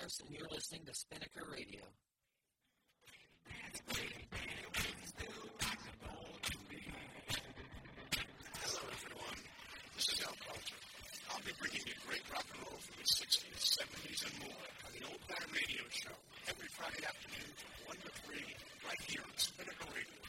Carlos, and you're listening to Spinnaker Radio. Hello, everyone. This is Al Carter. I'll be bringing you great rock and roll from the 60s, 70s, and more.